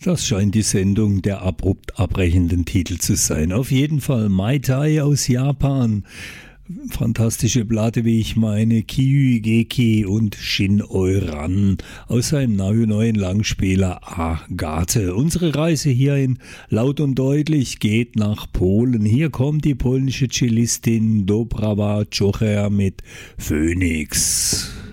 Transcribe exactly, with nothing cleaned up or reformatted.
Das scheint die Sendung der abrupt abbrechenden Titel zu sein. Auf jeden Fall Mai Tai aus Japan. Fantastische Platte, wie ich meine, Kyugeki und Shin Euran aus seinem neuen Langspieler Agathe. Unsere Reise hierhin laut und deutlich geht nach Polen. Hier kommt die polnische Cellistin Dobrawa Czocher mit Phoenix.